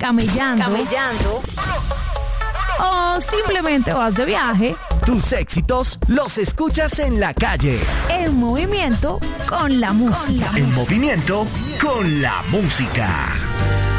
camellando o simplemente vas de viaje. Tus éxitos los escuchas en la calle. En movimiento con la música. En movimiento con la música.